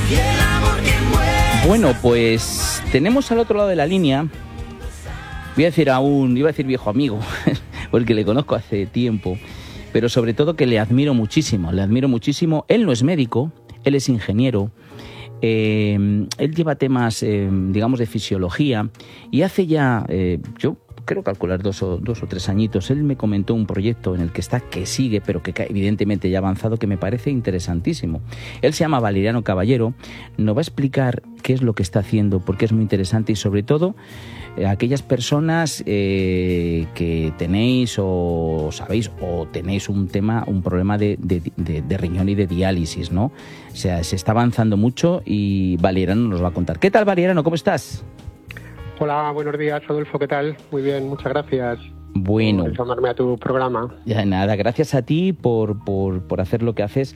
Bueno, pues tenemos al otro lado de la línea, iba a decir viejo amigo, porque le conozco hace tiempo, pero sobre todo que le admiro muchísimo. Él no es médico, él es ingeniero, él lleva temas, digamos, de fisiología, y hace ya, yo creo calcular dos o tres añitos, él me comentó un proyecto en el que está, que sigue, pero que evidentemente ya ha avanzado, que me parece interesantísimo. Él se llama Valeriano Caballero, nos va a explicar qué es lo que está haciendo, porque es muy interesante, y sobre todo aquellas personas que tenéis o sabéis o tenéis un problema de riñón y de diálisis, ¿no? O sea, se está avanzando mucho y Valeriano nos va a contar. ¿Qué tal, Valeriano? ¿Cómo estás? Hola, buenos días, Adolfo, ¿qué tal? Muy bien, muchas gracias por llamarme a tu programa. Ya, nada, gracias a ti por hacer lo que haces.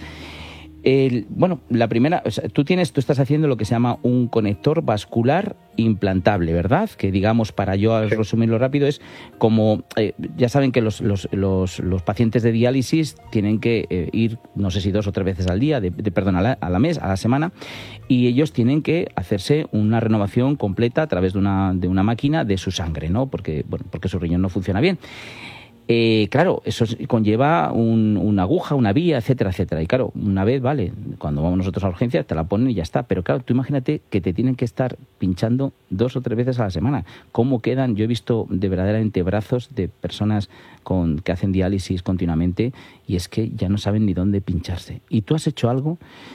La primera, o sea, tú estás haciendo lo que se llama un conector vascular implantable, ¿verdad? Que digamos, para yo resumirlo rápido, es como, ya saben que los pacientes de diálisis tienen que ir, no sé si 2 o 3 veces al día, a la semana, y ellos tienen que hacerse una renovación completa a través de una máquina de su sangre, ¿no? Porque su riñón no funciona bien. Claro, eso conlleva una aguja, una vía, etcétera, etcétera. Y claro, una vez, vale, cuando vamos nosotros a urgencias te la ponen y ya está. Pero claro, tú imagínate que te tienen que estar pinchando 2 o 3 veces a la semana. ¿Cómo quedan? Yo he visto verdaderamente brazos de personas que hacen diálisis continuamente, y es que ya no saben ni dónde pincharse. Y tú has hecho algo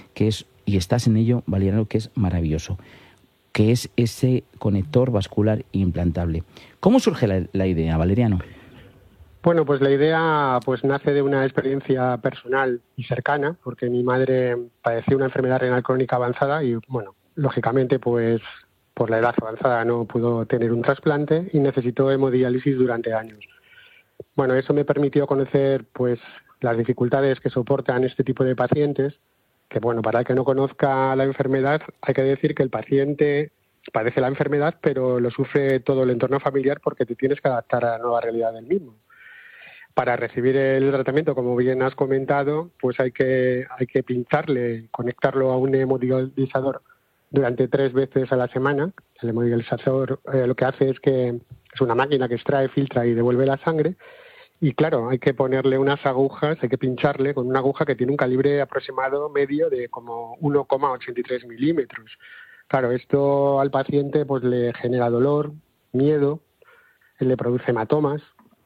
y estás en ello, Valeriano, que es maravilloso, que es ese conector vascular implantable. ¿Cómo surge la idea, Valeriano? Bueno, pues la idea nace de una experiencia personal y cercana, porque mi madre padecía una enfermedad renal crónica avanzada y, bueno, lógicamente, pues por la edad avanzada no pudo tener un trasplante y necesitó hemodiálisis durante años. Bueno, eso me permitió conocer, pues, las dificultades que soportan este tipo de pacientes, que, bueno, para el que no conozca la enfermedad, hay que decir que el paciente padece la enfermedad, pero lo sufre todo el entorno familiar porque te tienes que adaptar a la nueva realidad del mismo. Para recibir el tratamiento, como bien has comentado, pues hay que pincharle, conectarlo a un hemodializador durante 3 veces a la semana. El hemodializador lo que hace es una máquina que extrae, filtra y devuelve la sangre. Y claro, hay que ponerle unas agujas, hay que pincharle con una aguja que tiene un calibre aproximado medio de como 1,83 milímetros. Claro, esto al paciente pues le genera dolor, miedo, le produce hematomas.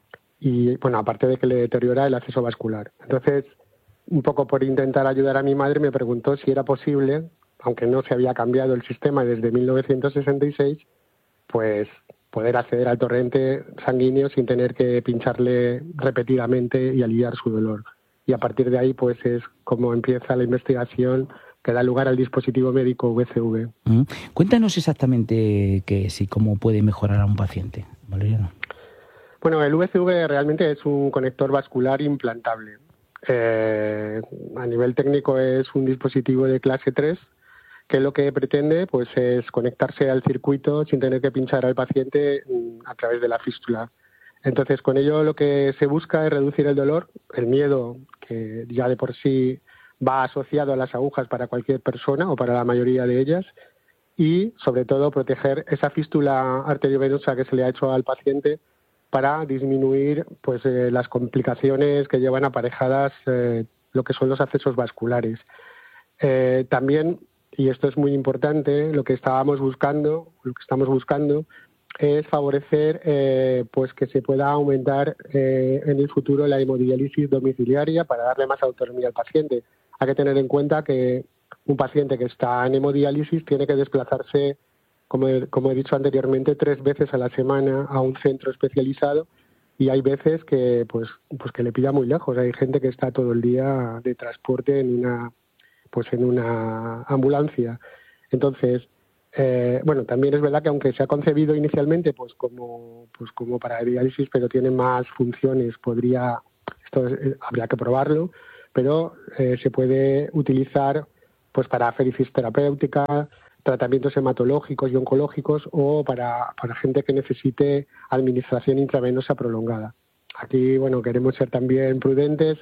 Y, bueno, aparte de que le deteriora el acceso vascular. Entonces, un poco por intentar ayudar a mi madre, me preguntó si era posible, aunque no se había cambiado el sistema desde 1966, pues poder acceder al torrente sanguíneo sin tener que pincharle repetidamente y aliviar su dolor. Y a partir de ahí, pues es como empieza la investigación que da lugar al dispositivo médico VCV. Cuéntanos exactamente qué es y cómo puede mejorar a un paciente, Valeriano. Bueno, el VCV realmente es un conector vascular implantable. A nivel técnico es un dispositivo de clase 3 que lo que pretende pues es conectarse al circuito sin tener que pinchar al paciente a través de la fístula. Entonces, con ello lo que se busca es reducir el dolor, el miedo, que ya de por sí va asociado a las agujas para cualquier persona o para la mayoría de ellas, y sobre todo proteger esa fístula arteriovenosa que se le ha hecho al paciente para disminuir pues las complicaciones que llevan aparejadas lo que son los accesos vasculares. También, y esto es muy importante, lo que estamos buscando es favorecer pues que se pueda aumentar en el futuro la hemodiálisis domiciliaria para darle más autonomía al paciente. Hay que tener en cuenta que un paciente que está en hemodiálisis tiene que desplazarse, como he dicho anteriormente, 3 veces a la semana a un centro especializado, y hay veces que pues que le pilla muy lejos. Hay gente que está todo el día de transporte en una ambulancia. Entonces, también es verdad que aunque se ha concebido inicialmente pues como para diálisis, pero tiene más funciones, habría que probarlo, pero se puede utilizar pues para aferisis terapéutica, tratamientos hematológicos y oncológicos, o para gente que necesite administración intravenosa prolongada. Aquí, bueno, queremos ser también prudentes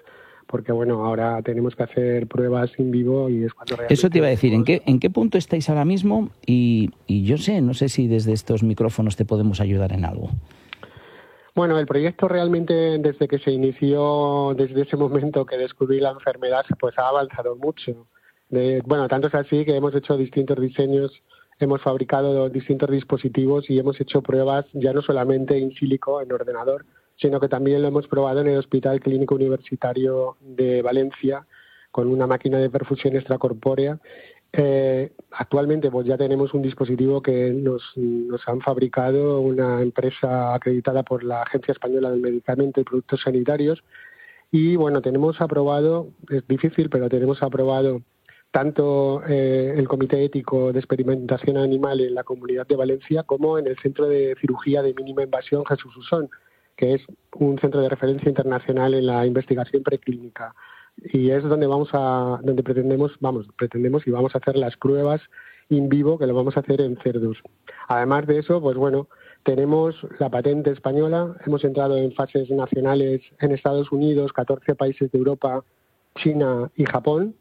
porque bueno, ahora tenemos que hacer pruebas in vivo y es cuando realmente... Eso te iba a decir, ¿en qué punto estáis ahora mismo? Y yo no sé si desde estos micrófonos te podemos ayudar en algo. Bueno, el proyecto realmente desde que se inició, desde ese momento que descubrí la enfermedad, pues ha avanzado mucho. Tanto es así que hemos hecho distintos diseños, hemos fabricado distintos dispositivos y hemos hecho pruebas ya no solamente in silico, en ordenador, sino que también lo hemos probado en el Hospital Clínico Universitario de Valencia con una máquina de perfusión extracorpórea. Actualmente pues ya tenemos un dispositivo que nos han fabricado una empresa acreditada por la Agencia Española del Medicamento y Productos Sanitarios y bueno, tenemos aprobado, es difícil, pero tenemos aprobado tanto el Comité Ético de Experimentación Animal en la Comunidad de Valencia como en el Centro de Cirugía de Mínima Invasión Jesús Usón, que es un centro de referencia internacional en la investigación preclínica. Y es donde pretendemos y vamos a hacer las pruebas in vivo, que lo vamos a hacer en cerdos. Además de eso, pues bueno, tenemos la patente española, hemos entrado en fases nacionales en Estados Unidos, 14 países de Europa, China y Japón.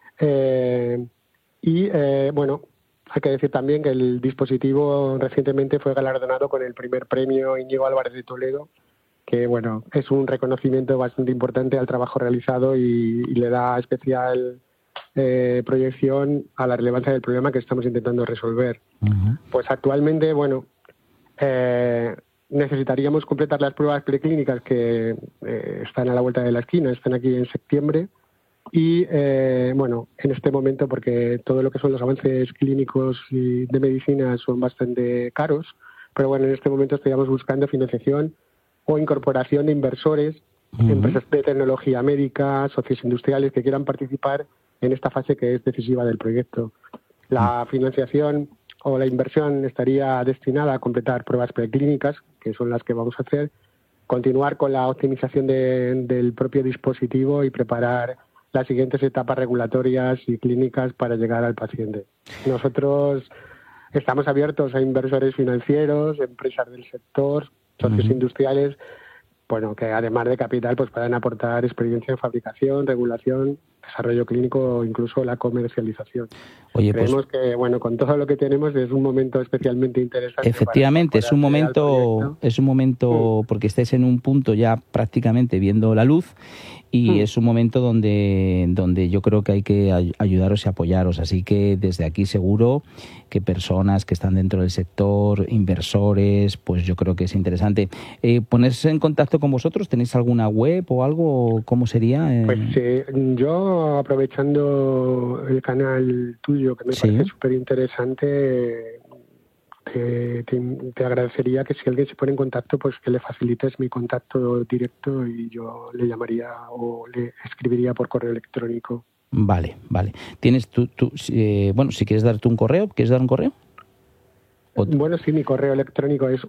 Bueno, hay que decir también que el dispositivo recientemente fue galardonado con el primer premio Íñigo Álvarez de Toledo, que bueno, es un reconocimiento bastante importante al trabajo realizado y le da especial proyección a la relevancia del problema que estamos intentando resolver. Uh-huh. Pues actualmente, bueno, necesitaríamos completar las pruebas preclínicas que están a la vuelta de la esquina, están aquí en septiembre. Y bueno, en este momento, porque todo lo que son los avances clínicos y de medicina son bastante caros, pero bueno, en este momento estaríamos buscando financiación o incorporación de inversores, uh-huh, empresas de tecnología médica, socios industriales que quieran participar en esta fase que es decisiva del proyecto. La financiación o la inversión estaría destinada a completar pruebas preclínicas, que son las que vamos a hacer, continuar con la optimización del propio dispositivo y preparar las siguientes etapas regulatorias y clínicas para llegar al paciente. Nosotros estamos abiertos a inversores financieros, empresas del sector, socios industriales, bueno, que además de capital pues puedan aportar experiencia en fabricación, regulación, desarrollo clínico o incluso la comercialización. Oye, creemos que bueno, con todo lo que tenemos es un momento especialmente interesante. Efectivamente, es un momento porque estáis en un punto ya prácticamente viendo la luz y es un momento donde yo creo que hay que ayudaros y apoyaros, así que desde aquí seguro que personas que están dentro del sector, inversores, pues yo creo que es interesante. ¿Ponerse en contacto con vosotros? ¿Tenéis alguna web o algo? ¿Cómo sería? Pues yo, aprovechando el canal tuyo, que me parece súper interesante, te agradecería que si alguien se pone en contacto, pues que le facilites mi contacto directo y yo le llamaría o le escribiría por correo electrónico. Vale. ¿Tienes bueno, si quieres darte un correo? ¿Quieres dar un correo? Bueno, sí, mi correo electrónico es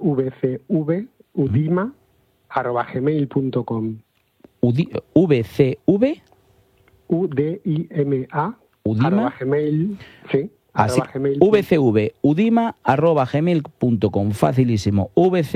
vcvudima@gmail.com. ¿VCV? UDIMA @gmail, sí. vcvudima@gmail.com, facilísimo,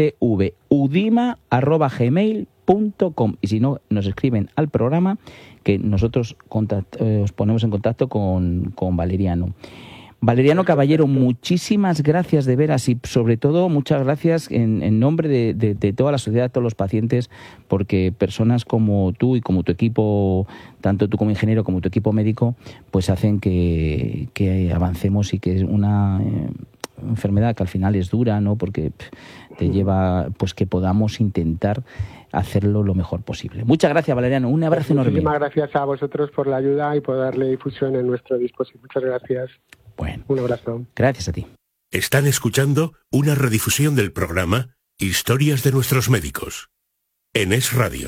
vcvudima@gmail.com, y si no, nos escriben al programa que nosotros os ponemos en contacto con Valeriano. Valeriano Caballero, muchísimas gracias de veras y sobre todo muchas gracias en nombre de toda la sociedad, de todos los pacientes, porque personas como tú y como tu equipo, tanto tú como ingeniero como tu equipo médico, pues hacen que avancemos y que es una enfermedad que al final es dura, ¿no? Porque te lleva pues que podamos intentar hacerlo lo mejor posible. Muchas gracias, Valeriano. Un abrazo enorme. Muchísimas gracias a vosotros por la ayuda y por darle difusión en nuestro dispositivo. Muchas gracias. Bueno, un abrazo. Gracias a ti. Están escuchando una redifusión del programa Historias de nuestros médicos en Es Radio.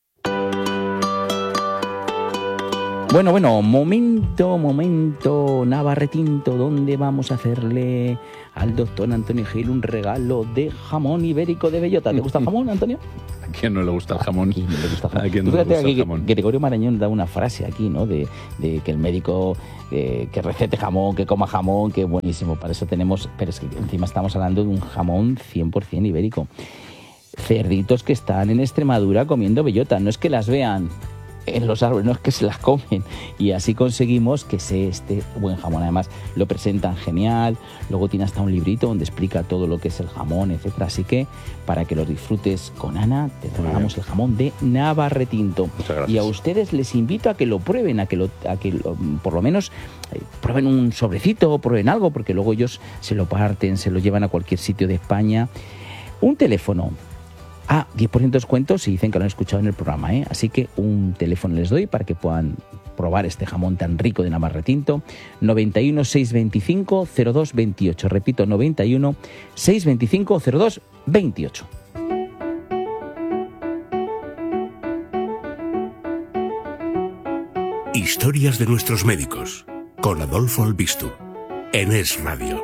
Bueno, momento, Navarretinto, donde vamos a hacerle al doctor Antonio Gil un regalo de jamón ibérico de bellota. ¿Te gusta el jamón, Antonio? ¿A quién no le gusta el jamón? ¿A quién no le gusta el jamón? ¿A quién no le gusta el jamón? Gregorio Marañón da una frase aquí, ¿no? De que el médico que recete jamón, que coma jamón, que buenísimo. Para eso tenemos, pero es que encima estamos hablando de un jamón 100% ibérico. Cerditos que están en Extremadura comiendo bellota, no es que las vean en los árboles, no es que se las comen, y así conseguimos que sea este buen jamón. Además lo presentan genial, luego tiene hasta un librito donde explica todo lo que es el jamón, etcétera. Así que para que lo disfrutes con Ana, te regalamos el jamón de Navarretinto. Muchas gracias. Y a ustedes les invito a que lo prueben, a que por lo menos prueben un sobrecito, prueben algo, porque luego ellos se lo parten, se lo llevan a cualquier sitio de España. Un teléfono. 10% de descuento si dicen que lo han escuchado en el programa, ¿eh? Así que un teléfono les doy para que puedan probar este jamón tan rico de Navarretinto. 91 625 02 28. Repito, 91 625 02 28. Historias de nuestros médicos, con Adolfo Albistu, en Es Radio.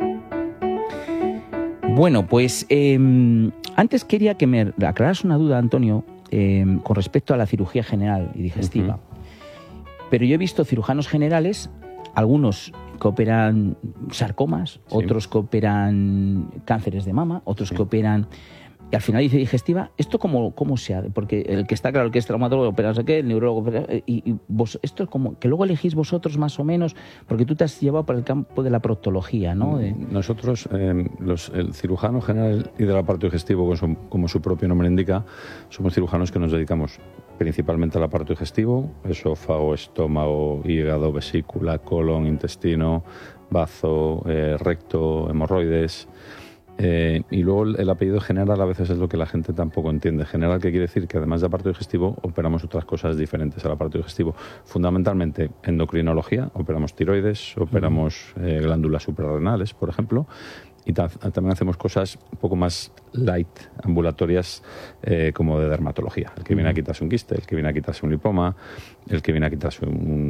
Bueno, pues antes quería que me aclararas una duda, Antonio, con respecto a la cirugía general y digestiva. Pero yo he visto cirujanos generales, algunos que operan sarcomas, otros que operan cánceres de mama, otros que operan... Y al final dice digestiva, ¿esto cómo se hace? Porque el que está claro, el que es traumatólogo opera no sé qué, el neurólogo opera, y vos, esto es como que luego elegís vosotros más o menos, porque tú te has llevado para el campo de la proctología, ¿no? Nosotros, el cirujano general y del aparato digestivo, como su propio nombre indica, somos cirujanos que nos dedicamos principalmente al aparato digestivo, esófago, estómago, hígado, vesícula, colon, intestino, bazo, recto, hemorroides. Y luego el apellido general a veces es lo que la gente tampoco entiende. General, que quiere decir que además de aparato digestivo operamos otras cosas diferentes al aparato digestivo. Fundamentalmente endocrinología, operamos tiroides, operamos glándulas suprarrenales, por ejemplo, y también hacemos cosas un poco más light, ambulatorias, como de dermatología. El que viene a quitarse un quiste, el que viene a quitarse un lipoma, el que viene a quitarse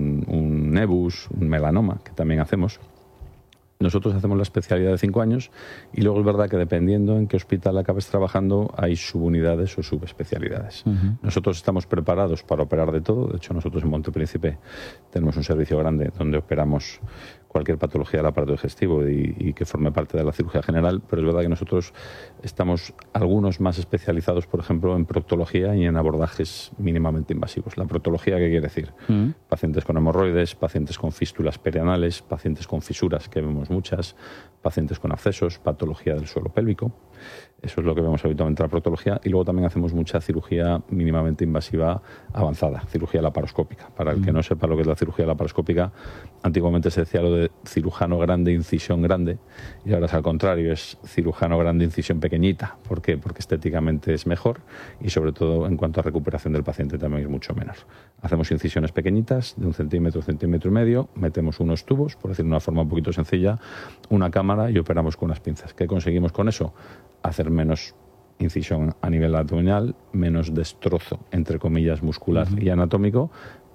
un nebus, un melanoma, que también hacemos. Nosotros hacemos la especialidad de 5 años y luego es verdad que dependiendo en qué hospital acabes trabajando hay subunidades o subespecialidades. Nosotros estamos preparados para operar de todo. De hecho, nosotros en Montepríncipe tenemos un servicio grande donde operamos cualquier patología del aparato digestivo y que forme parte de la cirugía general, pero es verdad que nosotros estamos algunos más especializados, por ejemplo, en proctología y en abordajes mínimamente invasivos. La proctología, ¿qué quiere decir? Pacientes con hemorroides, pacientes con fístulas perianales, pacientes con fisuras, que vemos muchas, pacientes con abscesos, patología del suelo pélvico. Eso es lo que vemos habitualmente en la proctología. Y luego también hacemos mucha cirugía mínimamente invasiva avanzada, cirugía laparoscópica. Para el que no sepa lo que es la cirugía laparoscópica, antiguamente se decía lo de cirujano grande, incisión grande, y ahora es al contrario, es cirujano grande, incisión pequeñita. ¿Por qué? Porque estéticamente es mejor y sobre todo en cuanto a recuperación del paciente también es mucho menor. Hacemos incisiones pequeñitas de 1 centímetro, centímetro y medio, metemos unos tubos, por decirlo de una forma un poquito sencilla, una cámara y operamos con unas pinzas. ¿Qué conseguimos con eso? Hacer menos incisión a nivel abdominal, menos destrozo, entre comillas, muscular y anatómico,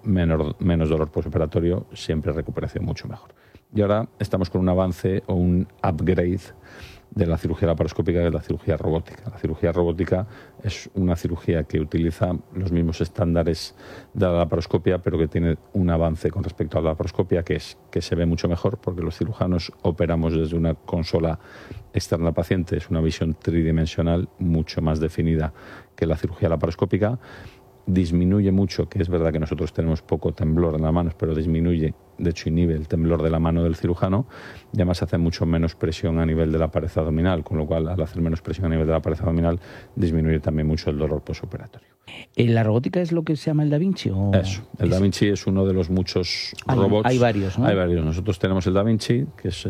menos dolor postoperatorio, siempre recuperación mucho mejor. Y ahora estamos con un avance o un upgrade de la cirugía laparoscópica, que es la cirugía robótica. La cirugía robótica es una cirugía que utiliza los mismos estándares de la laparoscopia, pero que tiene un avance con respecto a la laparoscopia, que es que se ve mucho mejor, porque los cirujanos operamos desde una consola externa al paciente. Es una visión tridimensional mucho más definida que la cirugía laparoscópica. Disminuye mucho, que es verdad que nosotros tenemos poco temblor en las manos, pero disminuye, de hecho inhibe el temblor de la mano del cirujano, y además hace mucho menos presión a nivel de la pared abdominal, con lo cual al hacer menos presión a nivel de la pared abdominal disminuye también mucho el dolor postoperatorio. ¿La robótica es lo que se llama el Da Vinci? ¿O? Eso, el Da Vinci es uno de los muchos robots. Hay varios, ¿no? Hay varios. Nosotros tenemos el Da Vinci, que es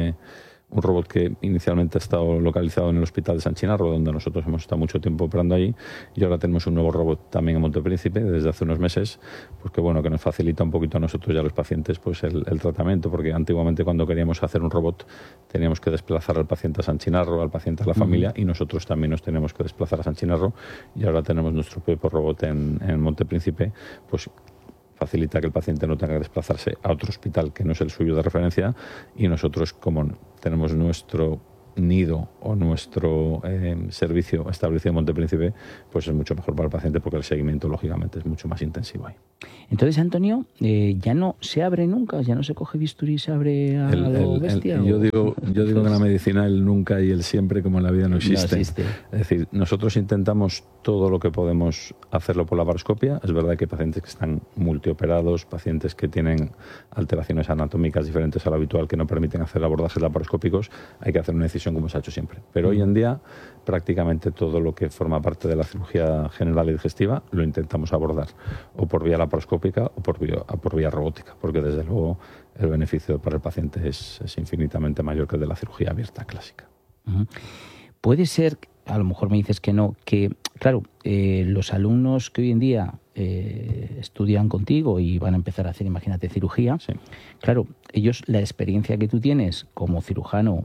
un robot que inicialmente ha estado localizado en el Hospital de San Chinarro, donde nosotros hemos estado mucho tiempo operando allí, y ahora tenemos un nuevo robot también en Montepríncipe desde hace unos meses, pues que bueno, que nos facilita un poquito a nosotros y a los pacientes pues el tratamiento, porque antiguamente cuando queríamos hacer un robot teníamos que desplazar al paciente a San Chinarro, al paciente a la familia, y nosotros también nos tenemos que desplazar a San Chinarro, y ahora tenemos nuestro propio robot en Montepríncipe, pues facilita que el paciente no tenga que desplazarse a otro hospital que no es el suyo de referencia, y nosotros, como tenemos nuestro nido o nuestro servicio establecido en Montepríncipe, pues es mucho mejor para el paciente porque el seguimiento, lógicamente, es mucho más intensivo ahí. Entonces, Antonio, ya no se abre nunca, ya no se coge bisturí y se abre a lo bestia. Yo digo que en la medicina el nunca y el siempre, como en la vida, no existe. Es decir, nosotros intentamos todo lo que podemos hacerlo por laparoscopia. Es verdad que hay pacientes que están multioperados, pacientes que tienen alteraciones anatómicas diferentes a lo habitual que no permiten hacer abordajes laparoscópicos. Hay que hacer una decisión como se ha hecho siempre. Pero hoy en día, prácticamente todo lo que forma parte de la cirugía general y digestiva lo intentamos abordar o por vía laparoscópica o por vía robótica, porque desde luego el beneficio para el paciente es infinitamente mayor que el de la cirugía abierta clásica. Puede ser, a lo mejor me dices que no, que claro, los alumnos que hoy en día estudian contigo y van a empezar a hacer, imagínate, cirugía, sí. Claro, ellos, la experiencia que tú tienes como cirujano,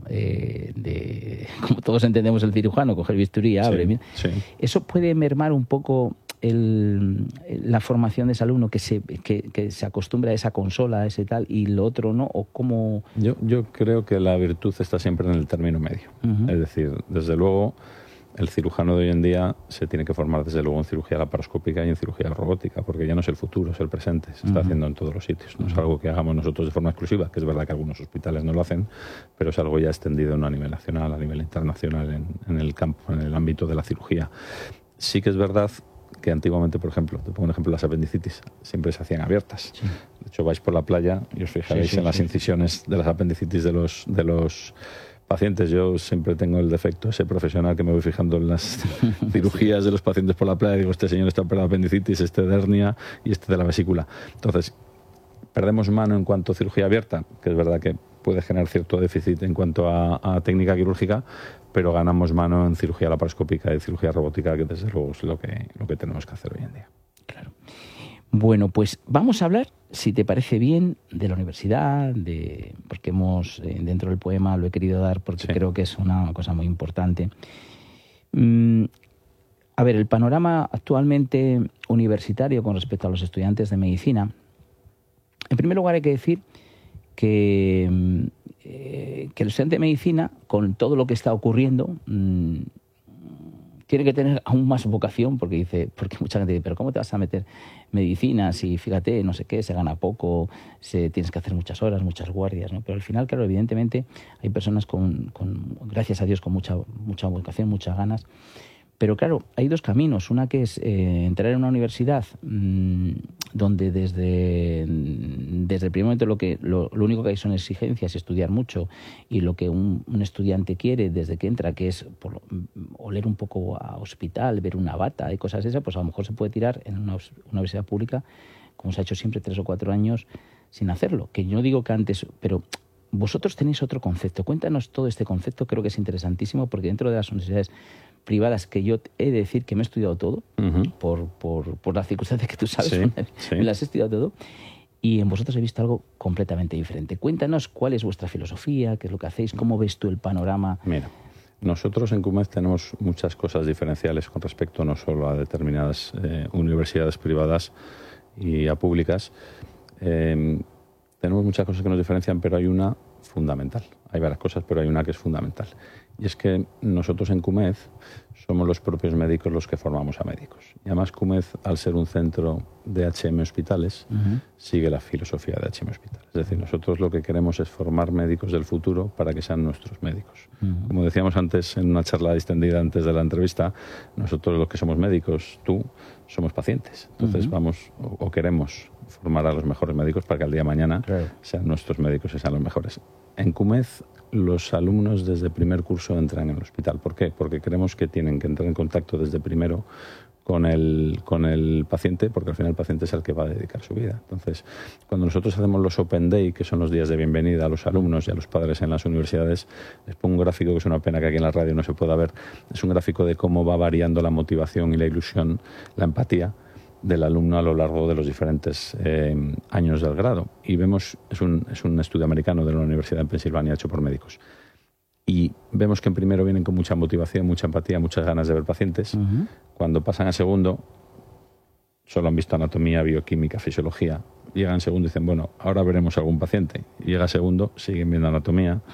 como todos entendemos el cirujano, coger bisturí, abre, sí. Eso puede mermar un poco la formación de ese alumno que se acostumbra a esa consola, a ese tal, y lo otro no, o cómo... Yo creo que la virtud está siempre en el término medio. Es decir, desde luego, el cirujano de hoy en día se tiene que formar desde luego en cirugía laparoscópica y en cirugía robótica, porque ya no es el futuro, es el presente, se está haciendo en todos los sitios. No es algo que hagamos nosotros de forma exclusiva, que es verdad que algunos hospitales no lo hacen, pero es algo ya extendido a nivel nacional, a nivel internacional, en el campo, en el ámbito de la cirugía. Sí que es verdad que antiguamente, por ejemplo, te pongo un ejemplo, las apendicitis siempre se hacían abiertas. Sí. De hecho, vais por la playa y os fijaréis en las incisiones de las apendicitis de los pacientes. Yo siempre tengo el defecto ese profesional que me voy fijando en las cirugías de los pacientes por la playa y digo, este señor está operado de apendicitis, este de hernia y este de la vesícula. Entonces, perdemos mano en cuanto a cirugía abierta, que es verdad que puede generar cierto déficit en cuanto a técnica quirúrgica, pero ganamos mano en cirugía laparoscópica y cirugía robótica, que desde luego es lo que tenemos que hacer hoy en día. Claro. Bueno, pues vamos a hablar, si te parece bien, de la universidad, porque hemos, dentro del poema lo he querido dar porque creo que es una cosa muy importante. A ver, el panorama actualmente universitario con respecto a los estudiantes de medicina, en primer lugar hay que decir que el estudiante de medicina, con todo lo que está ocurriendo, tiene que tener aún más vocación, porque mucha gente dice, pero ¿cómo te vas a meter medicina si, fíjate, no sé qué, se gana poco, tienes que hacer muchas horas, muchas guardias, ¿no? Pero al final, claro, evidentemente hay personas con gracias a Dios, con mucha vocación, muchas ganas. Pero claro, hay dos caminos. Una que es entrar en una universidad donde desde el primer momento lo único que hay son exigencias, estudiar mucho, y lo que un estudiante quiere desde que entra, que es oler un poco a hospital, ver una bata y cosas esas, pues a lo mejor se puede tirar en una universidad pública, como se ha hecho siempre, 3 o 4 años sin hacerlo. Que yo no digo que antes, pero vosotros tenéis otro concepto. Cuéntanos todo este concepto, creo que es interesantísimo, porque dentro de las universidades privadas, que yo he de decir que me he estudiado todo, por las circunstancias que tú sabes, me las he estudiado todo, y en vosotros he visto algo completamente diferente. Cuéntanos cuál es vuestra filosofía, qué es lo que hacéis, cómo ves tú el panorama. Mira, nosotros en CUMED tenemos muchas cosas diferenciales con respecto no solo a determinadas universidades privadas y a públicas. Tenemos muchas cosas que nos diferencian, pero hay una fundamental. Hay varias cosas, pero hay una que es fundamental. Y es que nosotros en CUMED somos los propios médicos los que formamos a médicos. Y además CUMED, al ser un centro de HM Hospitales, sigue la filosofía de HM Hospitales. Es decir, nosotros lo que queremos es formar médicos del futuro para que sean nuestros médicos. Como decíamos antes en una charla distendida antes de la entrevista, nosotros los que somos médicos, tú, somos pacientes. Entonces vamos o queremos formar a los mejores médicos para que al día de mañana sean nuestros médicos y sean los mejores. En CUMED los alumnos desde primer curso entran en el hospital. ¿Por qué? Porque creemos que tienen que entrar en contacto desde primero con el paciente, porque al final el paciente es el que va a dedicar su vida. Entonces, cuando nosotros hacemos los Open Day, que son los días de bienvenida a los alumnos y a los padres en las universidades, les pongo un gráfico que es una pena que aquí en la radio no se pueda ver. Es un gráfico de cómo va variando la motivación y la ilusión, la empatía del alumno a lo largo de los diferentes años del grado. Y vemos, es un estudio americano de la Universidad de Pensilvania hecho por médicos. Y vemos que en primero vienen con mucha motivación, mucha empatía, muchas ganas de ver pacientes. Cuando pasan a segundo, solo han visto anatomía, bioquímica, fisiología. Llegan a segundo y dicen, bueno, ahora veremos algún paciente. Llega a segundo, siguen viendo anatomía,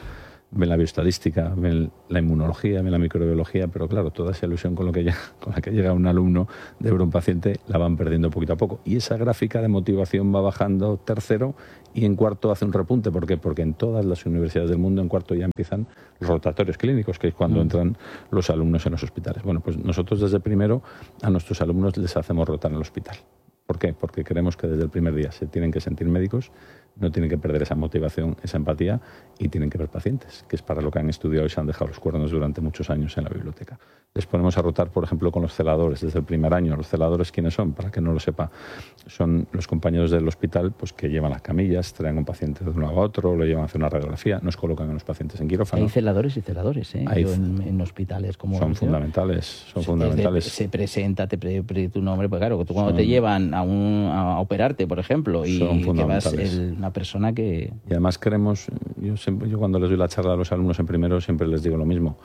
ven la bioestadística, ven la inmunología, ven la microbiología, pero claro, toda esa ilusión con la que llega un alumno de ver un paciente la van perdiendo poquito a poco. Y esa gráfica de motivación va bajando tercero y en cuarto hace un repunte. ¿Por qué? Porque en todas las universidades del mundo en cuarto ya empiezan los rotatorios clínicos, que es cuando entran los alumnos en los hospitales. Bueno, pues nosotros desde primero a nuestros alumnos les hacemos rotar en el hospital. ¿Por qué? Porque creemos que desde el primer día se tienen que sentir médicos, no tienen que perder esa motivación, esa empatía y tienen que ver pacientes, que es para lo que han estudiado y se han dejado los cuernos durante muchos años en la biblioteca. Les ponemos a rotar, por ejemplo, con los celadores desde el primer año. ¿Los celadores quiénes son? Para que no lo sepa, son los compañeros del hospital pues que llevan las camillas, traen un paciente de un lado a otro, lo llevan a hacer una radiografía, nos colocan a los pacientes en quirófano. Hay celadores y celadores, ¿eh? En hospitales como... Son fundamentales, son fundamentales. Se presenta, te pide tu nombre, pues claro, que tú cuando te llevan a operarte, por ejemplo, y que vas una persona que... Y además queremos, yo cuando les doy la charla a los alumnos en primero siempre les digo lo mismo.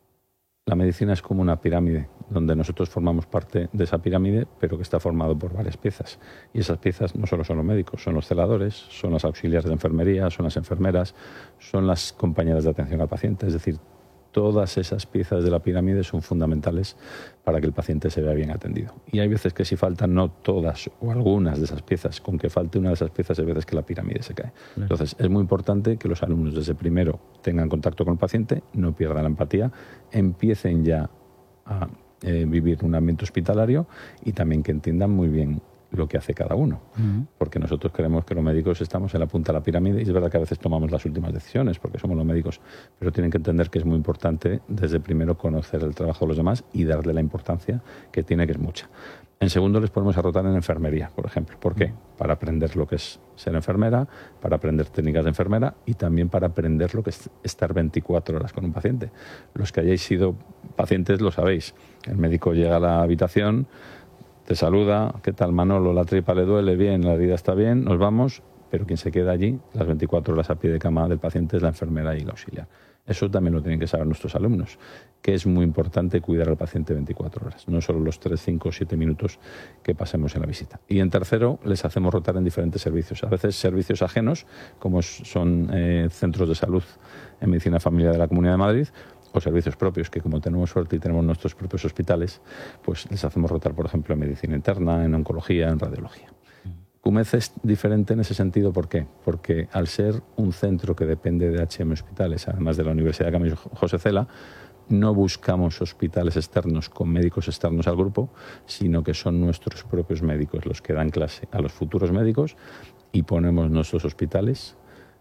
La medicina es como una pirámide, donde nosotros formamos parte de esa pirámide, pero que está formado por varias piezas. Y esas piezas no solo son los médicos, son los celadores, son las auxiliares de enfermería, son las enfermeras, son las compañeras de atención al paciente. Es decir, todas esas piezas de la pirámide son fundamentales para que el paciente se vea bien atendido. Y hay veces que si faltan no todas o algunas de esas piezas, con que falte una de esas piezas hay veces que la pirámide se cae. Claro. Entonces es muy importante que los alumnos desde primero tengan contacto con el paciente, no pierdan la empatía, empiecen ya a vivir un ambiente hospitalario y también que entiendan muy bien lo que hace cada uno. Porque nosotros creemos que los médicos estamos en la punta de la pirámide y es verdad que a veces tomamos las últimas decisiones porque somos los médicos, pero tienen que entender que es muy importante desde primero conocer el trabajo de los demás y darle la importancia que tiene, que es mucha. En segundo, les ponemos a rotar en enfermería, por ejemplo. ¿Por qué? Para aprender lo que es ser enfermera, para aprender técnicas de enfermera y también para aprender lo que es estar 24 horas con un paciente. Los que hayáis sido pacientes lo sabéis. El médico llega a la habitación, te saluda, ¿qué tal Manolo? La tripa le duele, bien, la herida está bien, nos vamos, pero quien se queda allí las 24 horas a pie de cama del paciente es la enfermera y la auxiliar. Eso también lo tienen que saber nuestros alumnos, que es muy importante cuidar al paciente 24 horas, no solo los 3, 5, 7 minutos que pasemos en la visita. Y en tercero, les hacemos rotar en diferentes servicios, a veces servicios ajenos, como son centros de salud en medicina familiar de la Comunidad de Madrid, o servicios propios, que como tenemos suerte y tenemos nuestros propios hospitales, pues les hacemos rotar, por ejemplo, en medicina interna, en oncología, en radiología. CUMED es diferente en ese sentido, ¿por qué? Porque al ser un centro que depende de HM Hospitales, además de la Universidad Camilo José Cela, no buscamos hospitales externos con médicos externos al grupo, sino que son nuestros propios médicos los que dan clase a los futuros médicos y ponemos nuestros hospitales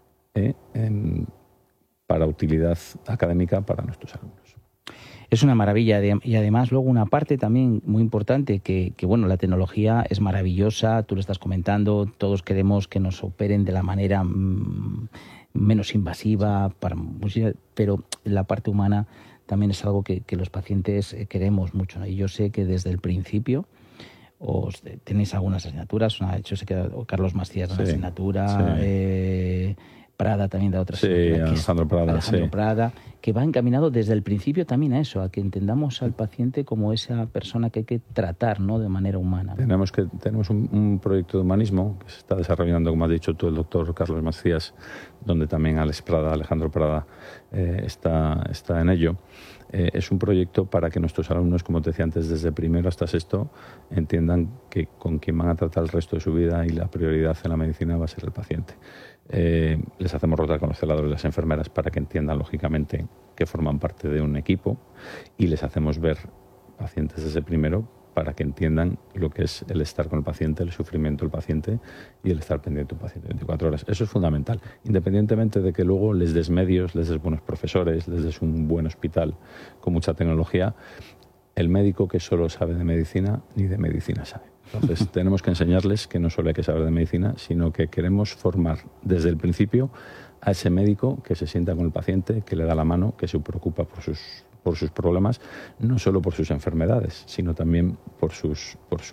para utilidad académica para nuestros alumnos. Es una maravilla y además luego una parte también muy importante que bueno, la tecnología es maravillosa, tú lo estás comentando, todos queremos que nos operen de la manera menos invasiva, pero la parte humana también es algo que los pacientes queremos mucho, ¿no? Y yo sé que desde el principio tenéis algunas asignaturas, yo sé que Carlos Macías una asignatura, Prada también da otras. Sí, Alejandro Prada, que va encaminado desde el principio también a eso, a que entendamos al paciente como esa persona que hay que tratar, ¿no?, de manera humana, ¿no? Tenemos un proyecto de humanismo que se está desarrollando, como has dicho tú, el doctor Carlos Macías, donde también Alejandro Prada está en ello. Es un proyecto para que nuestros alumnos, como te decía antes, desde primero hasta sexto, entiendan que con quien van a tratar el resto de su vida y la prioridad en la medicina va a ser el paciente. Les hacemos rotar con los celadores y las enfermeras para que entiendan lógicamente que forman parte de un equipo y les hacemos ver pacientes desde primero para que entiendan lo que es el estar con el paciente, el sufrimiento del paciente y el estar pendiente del paciente 24 horas. Eso es fundamental, independientemente de que luego les des medios, les des buenos profesores, les des un buen hospital con mucha tecnología. El médico que solo sabe de medicina, ni de medicina sabe. Entonces tenemos que enseñarles que no solo hay que saber de medicina, sino que queremos formar desde el principio a ese médico que se sienta con el paciente, que le da la mano, que se preocupa por sus problemas, no solo por sus enfermedades, sino también por sus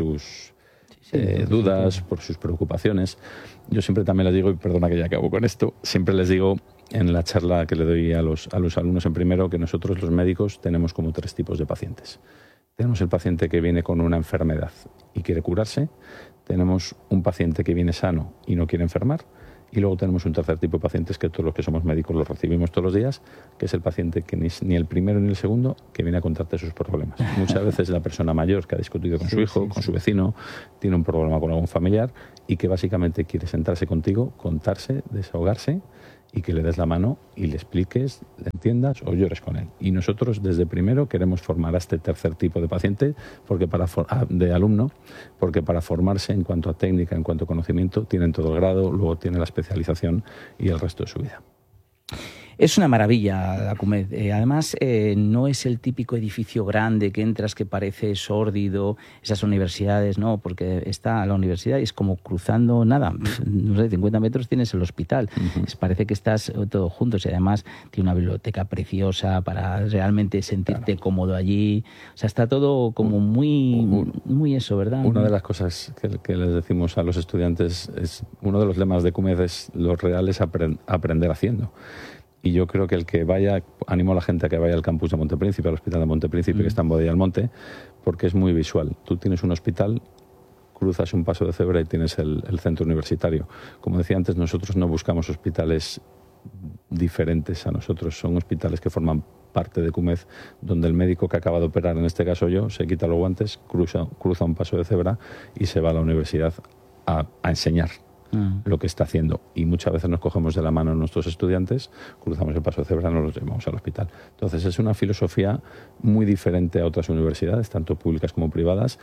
dudas, por sus preocupaciones. Yo siempre también les digo, y perdona que ya acabo con esto, siempre les digo en la charla que le doy a los alumnos en primero que nosotros los médicos tenemos como 3 tipos de pacientes. Tenemos el paciente que viene con una enfermedad y quiere curarse, tenemos un paciente que viene sano y no quiere enfermar, Y luego tenemos un tercer tipo de pacientes que todos los que somos médicos los recibimos todos los días, que es el paciente que ni el primero ni el segundo que viene a contarte sus problemas. Muchas veces la persona mayor que ha discutido con su hijo, con su vecino, tiene un problema con algún familiar y que básicamente quiere sentarse contigo, contarse, desahogarse y que le des la mano y le expliques, le entiendas o llores con él. Y nosotros desde primero queremos formar a este tercer tipo de paciente, de alumno, porque para formarse en cuanto a técnica, en cuanto a conocimiento, tienen todo el grado, luego tienen la especialización y el resto de su vida. Es una maravilla la CUMED. Además, no es el típico edificio grande que entras que parece sórdido, esas universidades, no, porque está la universidad y es como cruzando nada, no sé, 50 metros tienes el hospital. Parece que estás todos juntos y además tiene una biblioteca preciosa para realmente sentirte cómodo allí. O sea, está todo como muy eso, ¿verdad? Una de las cosas que les decimos a los estudiantes es, uno de los lemas de CUMED es lo real es aprender haciendo. Y yo creo que el que vaya, animo a la gente a que vaya al campus de Montepríncipe, al hospital de Montepríncipe, que está en Boadilla del Monte, porque es muy visual. Tú tienes un hospital, cruzas un paso de cebra y tienes el centro universitario. Como decía antes, nosotros no buscamos hospitales diferentes a nosotros, son hospitales que forman parte de CUMED, donde el médico que acaba de operar, en este caso yo, se quita los guantes, cruza un paso de cebra y se va a la universidad a enseñar lo que está haciendo. Y muchas veces nos cogemos de la mano a nuestros estudiantes, cruzamos el paso de cebra y nos los llevamos al hospital. Entonces es una filosofía muy diferente a otras universidades, tanto públicas como privadas,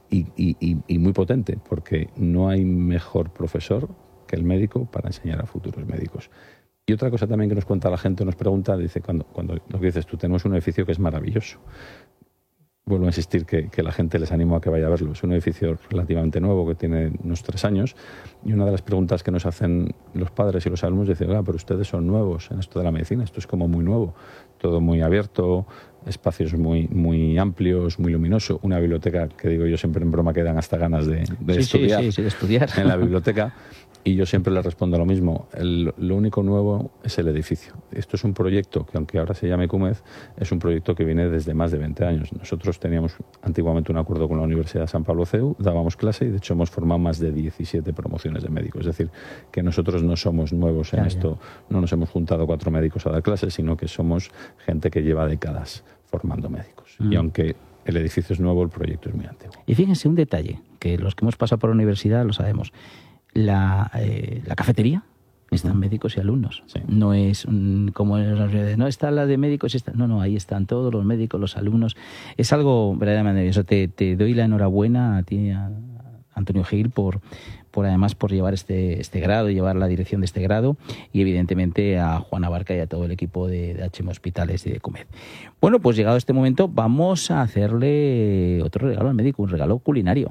y muy potente, porque no hay mejor profesor que el médico para enseñar a futuros médicos. Y otra cosa también que nos cuenta la gente, nos pregunta, dice, cuando lo que dices tú, tenemos un edificio que es maravilloso. Vuelvo a insistir que la gente les animo a que vaya a verlo. Es un edificio relativamente nuevo que tiene unos 3 años y una de las preguntas que nos hacen los padres y los alumnos es decir, pero ustedes son nuevos en esto de la medicina, esto es como muy nuevo, todo muy abierto, espacios muy amplios, muy luminoso, una biblioteca que digo yo siempre en broma que dan hasta ganas de estudiar en la biblioteca. Y yo siempre les respondo lo mismo, lo único nuevo es el edificio. Esto es un proyecto que, aunque ahora se llame CUMED, es un proyecto que viene desde más de 20 años. Nosotros teníamos antiguamente un acuerdo con la Universidad de San Pablo CEU, dábamos clase y de hecho hemos formado más de 17 promociones de médicos. Es decir, que nosotros no somos nuevos en esto, no nos hemos juntado 4 médicos a dar clases, sino que somos gente que lleva décadas formando médicos. Y aunque el edificio es nuevo, el proyecto es muy antiguo. Y fíjense un detalle, que los que hemos pasado por la universidad lo sabemos. La cafetería están médicos y alumnos. Sí. No es como en las universidades, no está la de médicos, no, ahí están todos los médicos, los alumnos. Es algo verdaderamente maravilloso. Te doy la enhorabuena a ti, a Antonio Gil, por además por llevar este grado, llevar la dirección de este grado, y evidentemente a Juana Barca y a todo el equipo de HM Hospitales y de CUMED. Bueno, pues llegado este momento vamos a hacerle otro regalo al médico, un regalo culinario.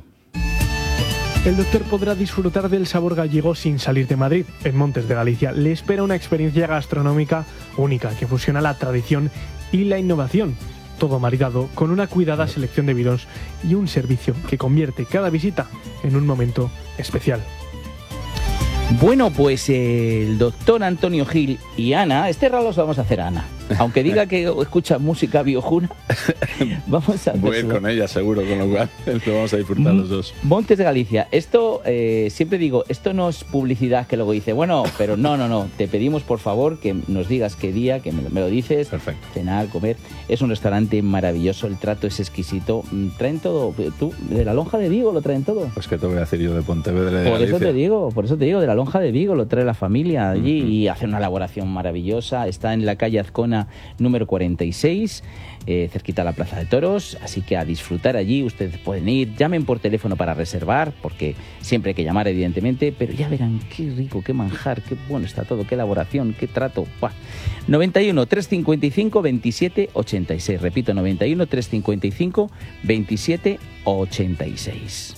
El doctor podrá disfrutar del sabor gallego sin salir de Madrid. En Montes de Galicia le espera una experiencia gastronómica única que fusiona la tradición y la innovación. Todo maridado con una cuidada selección de vinos y un servicio que convierte cada visita en un momento especial. Bueno, pues el doctor Antonio Gil y Ana, este regalo lo vamos a hacer a Ana. Aunque diga que escucha música viojuna, vamos a hacerlo. Voy a ir con ella seguro, con lo cual lo vamos a disfrutar los dos. Montes de Galicia. Esto, siempre digo, esto no es publicidad que luego dice, bueno, pero no. Te pedimos, por favor, que nos digas qué día, que me lo dices. Perfecto. Cenar, comer. Es un restaurante maravilloso, el trato es exquisito. Traen todo. ¿Tú, de la Lonja de Vigo, lo traen todo? Pues que te voy a decir yo de Pontevedra de Galicia. Por eso te digo, de la Lonja de Vigo, lo trae la familia allí y hace una elaboración maravillosa. Está en la calle Azcona número 46, cerquita a la Plaza de Toros, así que a disfrutar allí. Ustedes pueden ir, llamen por teléfono para reservar, porque siempre hay que llamar evidentemente, pero ya verán qué rico, qué manjar, qué bueno está todo, qué elaboración, qué trato. ¡Buah! 91 355 27 86, repito, 91 355 27 86.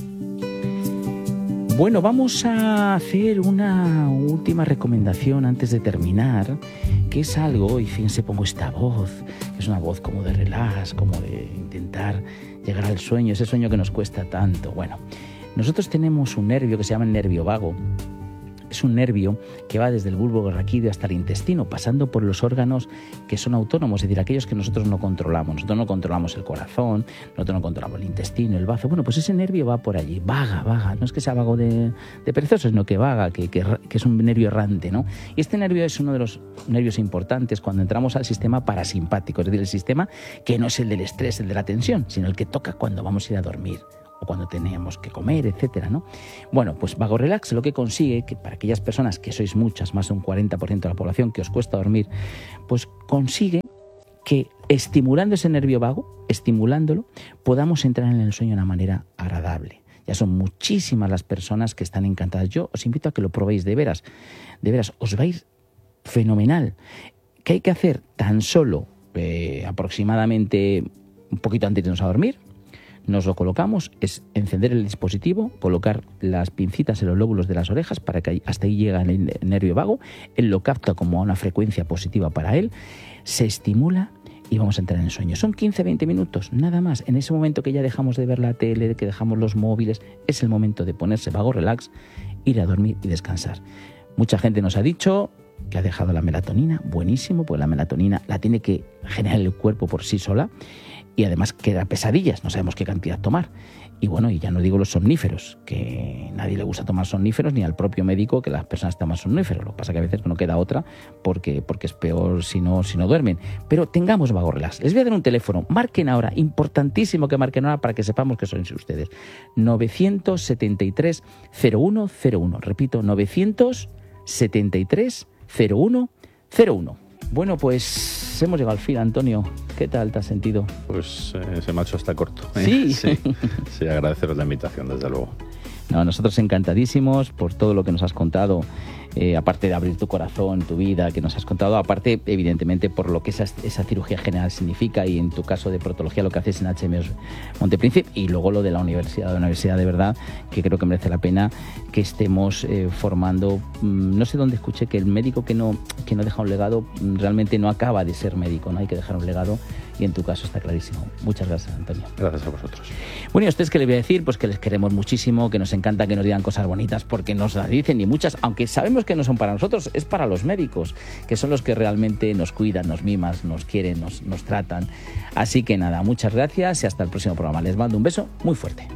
Bueno, vamos a hacer una última recomendación antes de terminar, que es algo, y fíjense, pongo esta voz, que es una voz como de relax, como de intentar llegar al sueño, ese sueño que nos cuesta tanto. Bueno, nosotros tenemos un nervio que se llama el nervio vago. es un nervio que va desde el bulbo raquídeo hasta el intestino, pasando por los órganos que son autónomos, es decir, aquellos que nosotros no controlamos. Nosotros no controlamos el corazón, nosotros no controlamos el intestino, el bazo. Bueno, pues ese nervio va por allí, vaga. No es que sea vago de perezoso, sino que vaga, que es un nervio errante, ¿no? Y este nervio es uno de los nervios importantes cuando entramos al sistema parasimpático, es decir, el sistema que no es el del estrés, el de la tensión, sino el que toca cuando vamos a ir a dormir o cuando tenemos que comer, etcétera, ¿no? Bueno, pues Vago Relax lo que consigue, que para aquellas personas que sois muchas, más de un 40% de la población que os cuesta dormir, pues consigue que estimulando ese nervio vago, estimulándolo, podamos entrar en el sueño de una manera agradable. Ya son muchísimas las personas que están encantadas. Yo os invito a que lo probéis de veras, os va a ir fenomenal. ¿Qué hay que hacer? Tan solo aproximadamente un poquito antes de irnos a dormir, nos lo colocamos, es encender el dispositivo, colocar las pincitas en los lóbulos de las orejas para que hasta ahí llega el nervio vago, él lo capta como a una frecuencia positiva para él, se estimula y vamos a entrar en el sueño. Son 15-20 minutos, nada más. En ese momento que ya dejamos de ver la tele, que dejamos los móviles, es el momento de ponerse Vago Relax, ir a dormir y descansar. Mucha gente nos ha dicho que ha dejado la melatonina, buenísimo, pues la melatonina la tiene que generar el cuerpo por sí sola y además que da pesadillas, no sabemos qué cantidad tomar. Y bueno, y ya no digo los somníferos, que nadie le gusta tomar somníferos, ni al propio médico que las personas toman somníferos. Lo que pasa que a veces no queda otra porque es peor si no duermen. Pero tengamos Vago Relax. Les voy a dar un teléfono, marquen ahora, importantísimo que marquen ahora para que sepamos que son ustedes. 973 0101, repito, 973 0101. Bueno, pues hemos llegado al fin, Antonio. ¿Qué tal te has sentido? Pues se me ha hecho hasta corto. ¿Sí? Sí, agradeceros la invitación, desde luego. No, nosotros encantadísimos por todo lo que nos has contado, aparte de abrir tu corazón, tu vida, que nos has contado, aparte, evidentemente, por lo que esa cirugía general significa y en tu caso de proctología lo que haces en HMOs Montepríncipe y luego lo de la universidad de verdad, que creo que merece la pena que estemos formando. No sé dónde escuché que el médico que no deja un legado realmente no acaba de ser médico, ¿no? Hay que dejar un legado y en tu caso está clarísimo. Muchas gracias, Antonio. Gracias a vosotros. Bueno, ¿y a ustedes qué les voy a decir? Pues que les queremos muchísimo, que nos encanta que nos digan cosas bonitas porque nos las dicen y muchas, aunque sabemos que no son para nosotros, es para los médicos, que son los que realmente nos cuidan, nos miman, nos quieren, nos tratan. Así que nada, muchas gracias y hasta el próximo programa. Les mando un beso muy fuerte.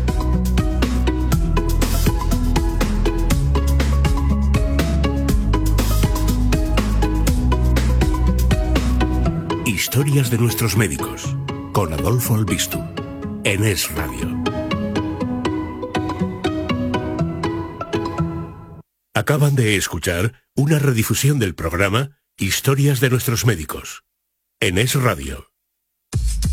Historias de nuestros médicos, con Adolfo Albistu, en Es Radio. Acaban de escuchar una redifusión del programa Historias de nuestros médicos, en Es Radio.